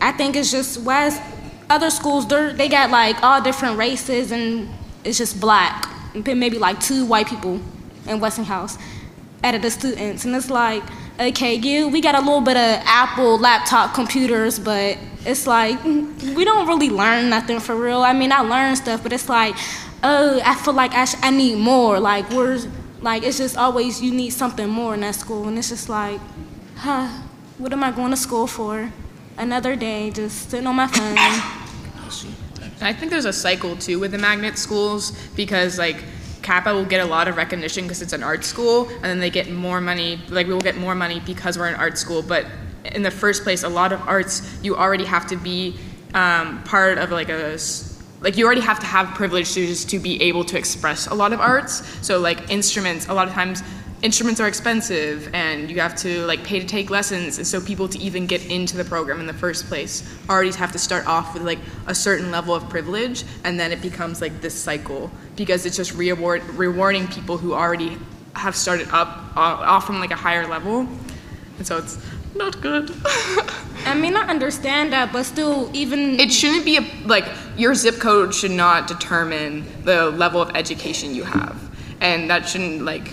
I think it's just West. Other schools, they got like all different races, and it's just black. Maybe like 2 white people in Westinghouse out of the students, and it's like, okay, yeah, we got a little bit of Apple laptop computers, but it's like we don't really learn nothing for real. I mean, I learn stuff, but it's like, oh, I feel like I need more. Like it's just always you need something more in that school, and it's just like, what am I going to school for? Another day, just sitting on my phone. I think there's a cycle too with the magnet schools, because like Kappa will get a lot of recognition because it's an art school, and then they get more money, like we will get more money because we're an art school. But in the first place, a lot of arts, you already have to be part of you already have to have privilege to be able to express a lot of arts. So like instruments, a lot of times instruments are expensive, and you have to like pay to take lessons, and so people to even get into the program in the first place already have to start off with like a certain level of privilege, and then it becomes like this cycle, because it's just rewarding people who already have started off from like a higher level, and so it's not good. I mean, I understand that, but still, even it shouldn't be like your zip code should not determine the level of education you have, and that shouldn't like.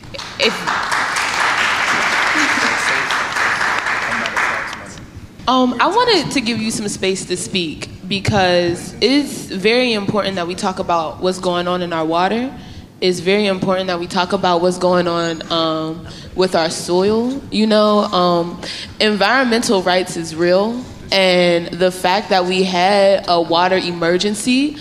I wanted to give you some space to speak, because it's very important that we talk about what's going on in our water. It's very important that we talk about what's going on with our soil. You know, environmental rights is real, and the fact that we had a water emergency,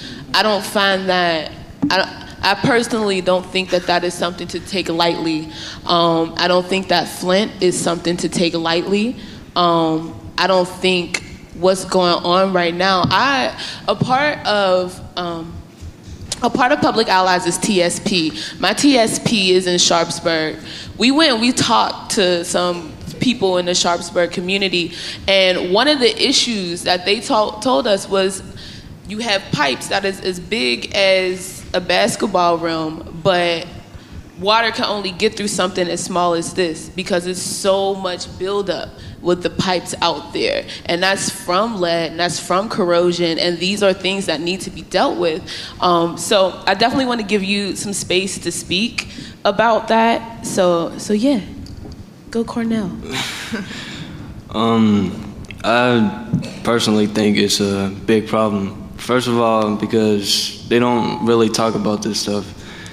I personally don't think that is something to take lightly. I don't think that Flint is something to take lightly. I don't think what's going on right now. A part of Public Allies is TSP. My TSP is in Sharpsburg. We went and we talked to some people in the Sharpsburg community, and one of the issues that they told us was you have pipes that is as big as a basketball rim, but water can only get through something as small as this because it's so much buildup with the pipes out there. And that's from lead, and that's from corrosion, and these are things that need to be dealt with. So I definitely want to give you some space to speak about that. So yeah, go Cornell. I personally think it's a big problem. First of all, because they don't really talk about this stuff.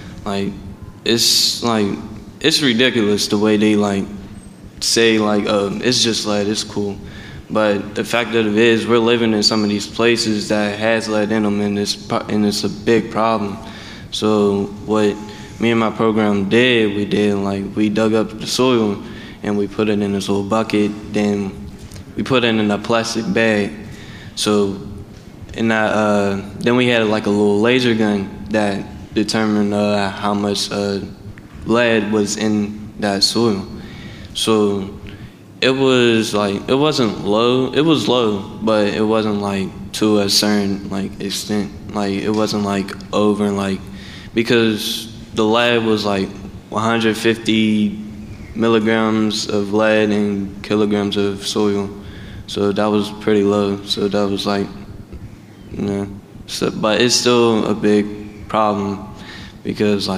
It's ridiculous the way they say it's just lead, it's cool. But the fact that it is, we're living in some of these places that has lead in them, and it's a big problem. So what me and my program did, we dug up the soil and we put it in this little bucket. Then we put it in a plastic bag. So. And then we had like a little laser gun that determined how much lead was in that soil. So it wasn't low. It was low, but it wasn't to a certain extent. It wasn't over because the lead was 150 milligrams of lead in kilograms of soil. So that was pretty low. So that was but it's still a big problem because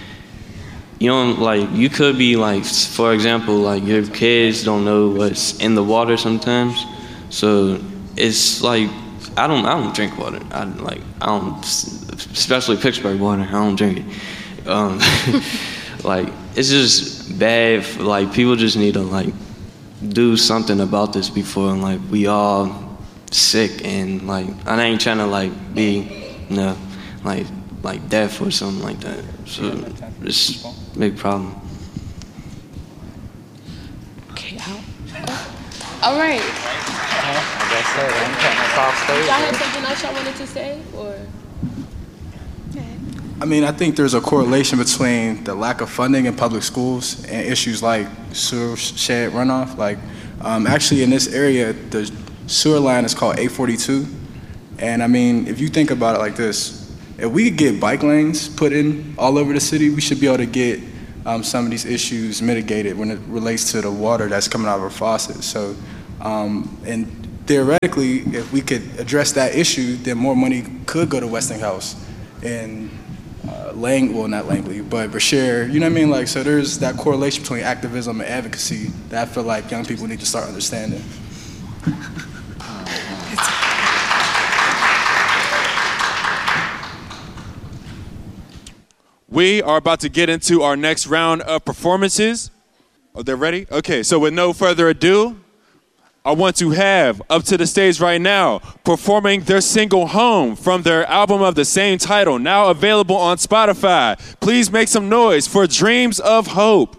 you could be for example, your kids don't know what's in the water sometimes. So it's I don't drink water. I don't, especially Pittsburgh water. I don't drink it. It's just bad. People just need to do something about this before we all sick, and I ain't trying to be deaf or something like that. So it's a big problem. Okay, all right. I guess so. I'm cutting us off stage. Y'all have something else y'all wanted to say, or? I mean, I think there's a correlation between the lack of funding in public schools and issues like sewer shed runoff. Actually, in this area, the sewer line is called 842, and I mean, if you think about it like this, if we could get bike lanes put in all over the city, we should be able to get some of these issues mitigated when it relates to the water that's coming out of our faucets. So, and theoretically, if we could address that issue, then more money could go to Westinghouse and not Langley, but Brashear, you know what I mean? Like, so there's that correlation between activism and advocacy that I feel like young people need to start understanding. We are about to get into our next round of performances. Oh, they're ready? Okay, so with no further ado, I want to have up to the stage right now, performing their single Home from their album of the same title, now available on Spotify. Please make some noise for Dreams of Hope.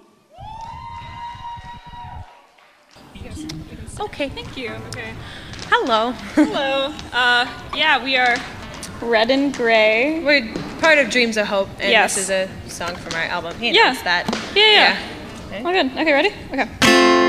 Okay, thank you. Okay. Hello. Hello. Yeah, we are Red and Gray. we're part of Dreams of Hope, and Yes. this is a song from our album. He Yeah. announced that. Yeah. Okay. Oh, good. Okay, ready? Okay.